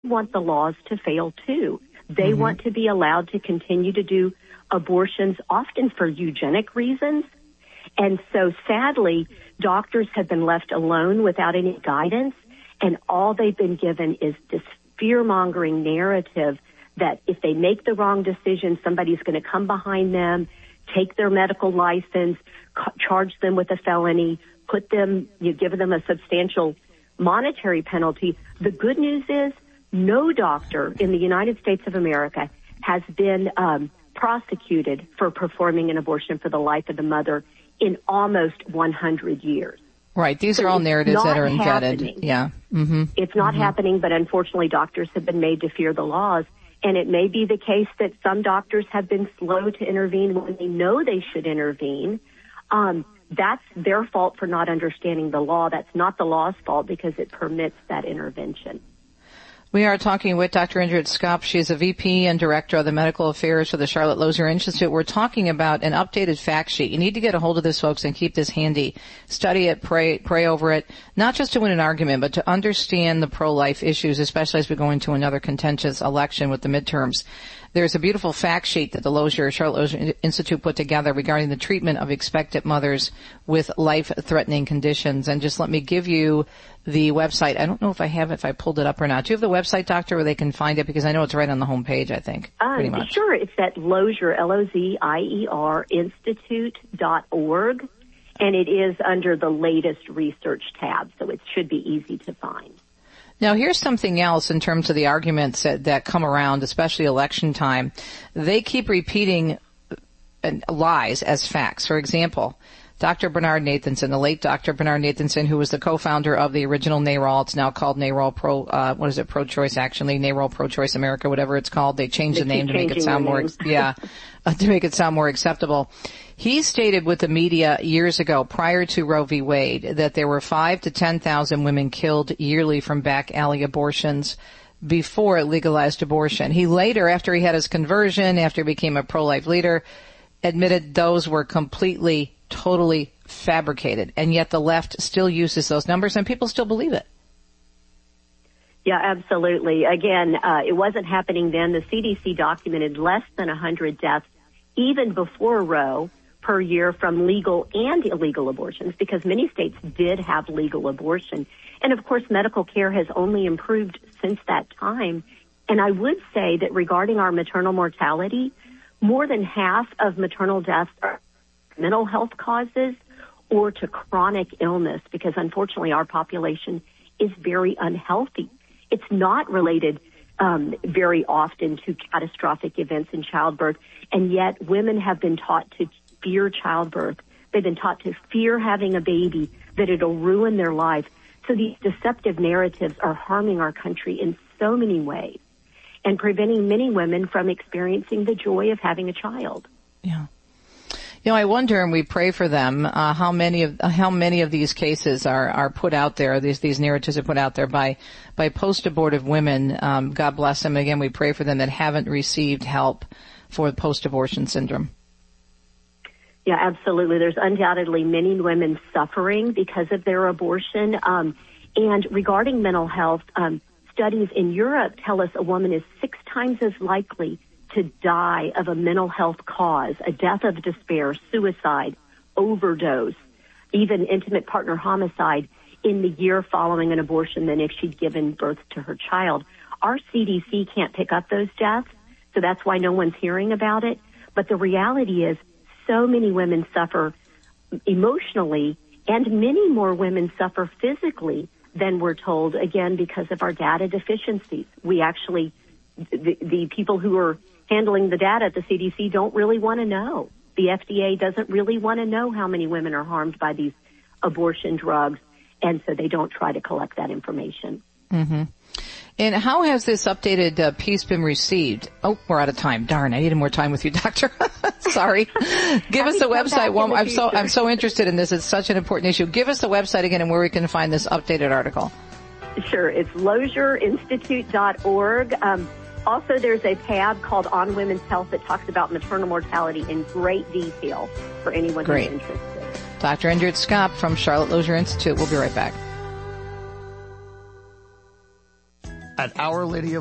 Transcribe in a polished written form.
want the laws to fail too. They want to be allowed to continue to do abortions, often for eugenic reasons. And so sadly, doctors have been left alone without any guidance, and all they've been given is this fear-mongering narrative that if they make the wrong decision, somebody's going to come behind them, take their medical license, charge them with a felony, give them a substantial monetary penalty. The good news is no doctor in the United States of America has been prosecuted for performing an abortion for the life of the mother in almost 100 years. Right. These are all narratives that are embedded. Happening. Yeah. It's not happening, but unfortunately doctors have been made to fear the laws. And it may be the case that some doctors have been slow to intervene when they know they should intervene. That's their fault for not understanding the law. That's not the law's fault because it permits that intervention. We are talking with Dr. Indrid Skop. She's a VP and Director of the Medical Affairs for the Charlotte Lozier Institute. We're talking about an updated fact sheet. You need to get a hold of this, folks, and keep this handy. Study it, pray over it, not just to win an argument, but to understand the pro-life issues, especially as we go into another contentious election with the midterms. There's a beautiful fact sheet that the Charlotte Lozier Institute put together regarding the treatment of expectant mothers with life-threatening conditions. And just let me give you the website. I don't know if I pulled it up or not. Do you have the website, Doctor, where they can find it? Because I know it's right on the home page, I think, pretty much. Sure. It's at Lozier, Lozier, institute.org. And it is under the latest research tab, so it should be easy to find. Now, here's something else in terms of the arguments that come around, especially election time. They keep repeating lies as facts. For example, Dr. Bernard Nathanson, the late Dr. Bernard Nathanson, who was the co-founder of the original NARAL. It's now called NARAL Pro-Choice, actually, NARAL Pro-Choice America, whatever it's called. They changed the name to make it sound more, to make it sound more acceptable. He stated with the media years ago, prior to Roe v. Wade, that there were 5,000 to 10,000 women killed yearly from back alley abortions before legalized abortion. He later, after he had his conversion, after he became a pro-life leader, admitted those were completely, totally fabricated. And yet the left still uses those numbers and people still believe it. Yeah, absolutely. Again, it wasn't happening then. The CDC documented less than 100 deaths even before Roe per year from legal and illegal abortions, because many states did have legal abortion. And of course, medical care has only improved since that time. And I would say that regarding our maternal mortality, more than half of maternal deaths are mental health causes or to chronic illness, because unfortunately our population is very unhealthy. It's not related very often to catastrophic events in childbirth, and yet women have been taught to fear childbirth. They've been taught to fear having a baby, that it'll ruin their life. So these deceptive narratives are harming our country in so many ways and preventing many women from experiencing the joy of having a child. Yeah. You know, I wonder, and we pray for them, how many of these cases are put out there, these narratives are put out there by post-abortive women, God bless them. Again, we pray for them that haven't received help for post-abortion syndrome. Yeah, absolutely. There's undoubtedly many women suffering because of their abortion. And regarding mental health, studies in Europe tell us a woman is 6 times as likely to die of a mental health cause, a death of despair, suicide, overdose, even intimate partner homicide in the year following an abortion than if she'd given birth to her child. Our CDC can't pick up those deaths, so that's why no one's hearing about it. But the reality is so many women suffer emotionally, and many more women suffer physically than we're told, again, because of our data deficiencies. We actually, the people who are handling the data at the CDC don't really want to know. The FDA doesn't really want to know how many women are harmed by these abortion drugs, and so they don't try to collect that information. Mm-hmm. And how has this updated piece been received? Oh, we're out of time. Darn, I needed more time with you, Doctor. Sorry. Give us the website. Well, I'm so interested in this. It's such an important issue. Give us the website again and where we can find this updated article. Sure. It's lozierinstitute.org. Also, there's a tab called On Women's Health that talks about maternal mortality in great detail for anyone who's interested. Dr. Indrid Skop from Charlotte Lozier Institute. We'll be right back. at Our Lady of